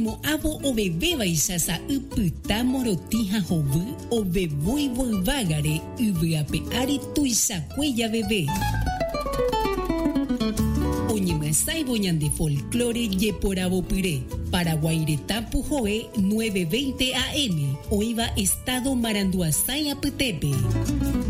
Oimo avo oveve vaichása ipyta morotĩ ha hovy ovevói voyvágare yvyape ári tuichakue javeve. Oñemyasãivo ñande folclore jeporavopyre. Paraguaireta Pujoe 9:20 AM. Oiva Estado Maranduasái apytépe.